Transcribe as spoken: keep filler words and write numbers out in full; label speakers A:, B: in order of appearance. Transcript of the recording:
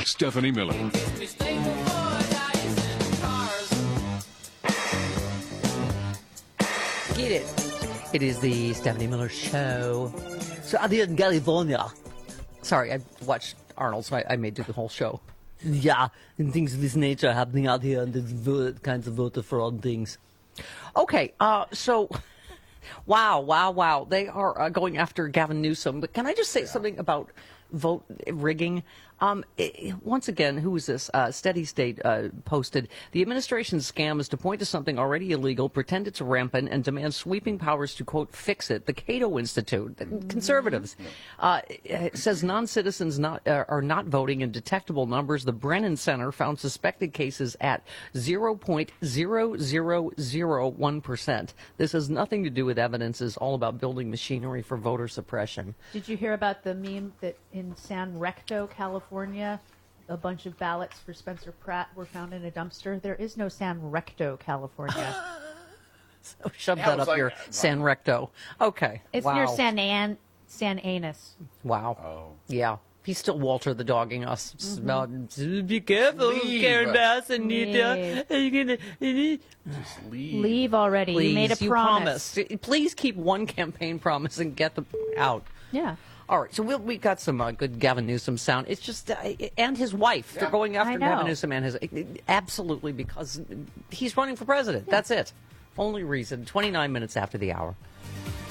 A: Stephanie Miller.
B: Get it. It is the Stephanie Miller Show. So out here in California. Sorry, I watched Arnold, so I, I made do the whole show. Yeah, and things of this nature happening out here, and these vote, kinds of voter fraud things. Okay, uh, so, wow, wow, wow. They are uh, going after Gavin Newsom. But can I just say yeah. something about vote rigging? Um, it, once again, who is this? Uh, Steady State uh, posted, the administration's scam is to point to something already illegal, pretend it's rampant, and demand sweeping powers to, quote, fix it. The Cato Institute, the conservatives, uh, it says non-citizens not, uh, are not voting in detectable numbers. The Brennan Center found suspected cases at zero point zero zero zero one percent. This has nothing to do with evidence. It's all about building machinery for voter suppression.
C: Did you hear about the meme that in San Recto, California, California, a bunch of ballots for Spencer Pratt were found in a dumpster? There is no San Recto, California.
B: So shove
D: yeah,
B: that up
D: like,
B: your
D: wow.
B: San Recto. Okay.
C: It's
B: wow.
C: near San An San Anus.
B: Wow.
D: Oh.
B: Yeah. He's still Walter the dogging us.
C: Mm-hmm.
B: About, be careful,
D: Leave.
B: Karen Bass and Nita.
C: Leave.
B: You're gonna,
D: Just leave.
C: Leave already.
B: Please,
C: you made a
B: you
C: promise.
B: promised. Please keep one campaign promise and get them out.
C: Yeah.
B: All right, so we'll, we got some uh, good Gavin Newsom sound. It's just, uh, and his wife.
D: Yeah.
B: They're going after
C: I know.
B: Gavin Newsom and his, absolutely, because he's running for president. That's it. Only reason. twenty-nine minutes after the hour.